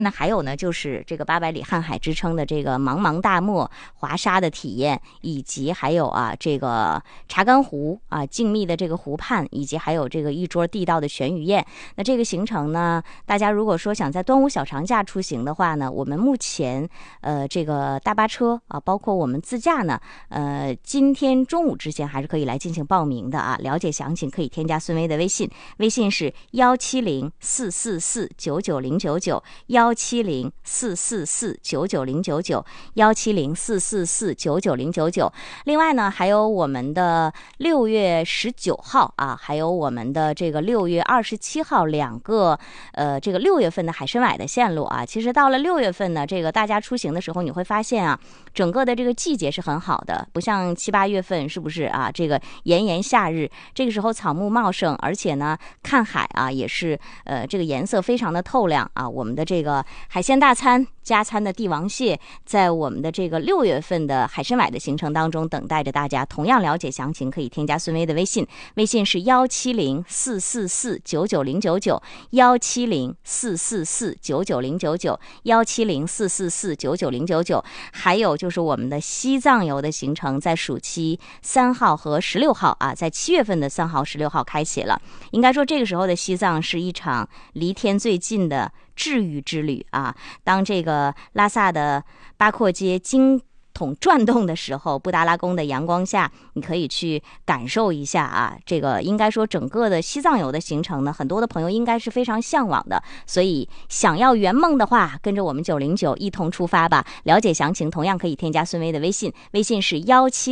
那还有呢，就是这个800里瀚海之称的这个茫茫大漠滑沙的体验，以及还有这个查干湖静谧的这个湖畔，以及还有这个一桌地道的全鱼宴。那这个行程呢，大家如果说想在端午小长假出行的话呢，我们目前这个大巴车包括我们自驾呢，今天中午之前还是可以来进行报名的了解详情可以添加孙薇的微信，微信是17044990199，17044990999，17044990999。另外呢，还有我们的6月19号还有我们的这个6月27号2个这个6月份的海参崴的线路其实到了6月份呢，这个大家出行的时候，你会发现整个的这个季节是很好的，不像7、8月份是不是这个炎炎夏日，这个时候草木茂盛，而且呢看海也是这个颜色非常的透亮我们的这个海鲜大餐加餐的帝王蟹，在我们的这个6月份的海参崴的行程当中等待着大家。同样了解详情可以添加孙薇的微信，微信是17044990999，17044990999，17044990999。还有就是我们的西藏游的行程，在暑期3号和16号在7月份的3号、16号开启了。应该说这个时候的西藏是一场离天最近的治愈之旅当这个拉萨的八廓街经桶转动的时候，布达拉宫的阳光下，你可以去感受一下这个应该说整个的西藏游的行程呢，很多的朋友应该是非常向往的，所以想要圆梦的话，跟着我们909一同出发吧。了解详情同样可以添加孙薇的微信，微信是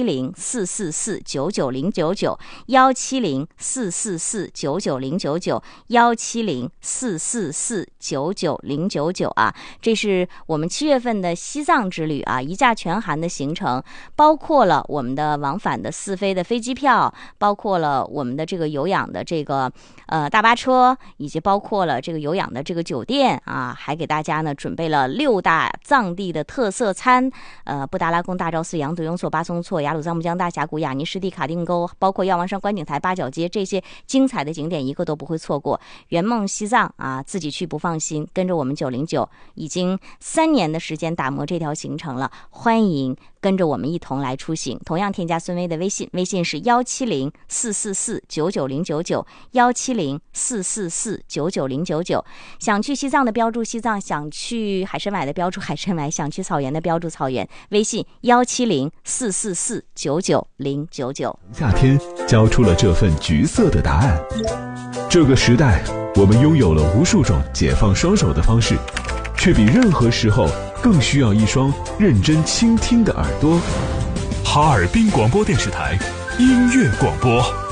17044990999，17044990999，17044990999这是我们7月份的西藏之旅一驾全韩的行程，包括了我们的往返的4飞的飞机票，包括了我们的这个有氧的这个大巴车，以及包括了这个有氧的这个酒店还给大家呢准备了6大藏地的特色餐，布达拉宫、大昭寺、羊肚雍措、巴松措、雅鲁藏布江大峡谷、雅尼湿地、卡定沟，包括药王山观景台、八角街，这些精彩的景点一个都不会错过。圆梦西藏自己去不放心，跟着我们909已经3年的时间打磨这条行程了，欢迎跟着我们一同来出行。同样添加孙薇的微信，微信是17044990999，17044990999。想去西藏的标注西藏，想去海参崴的标注海参崴，想去草原的标注草原，微信17044990999。 夏天交出了这份橘色的答案。这个时代，我们拥有了无数种解放双手的方式，却比任何时候更需要一双认真倾听的耳朵。 哈尔滨广播电视台音乐广播。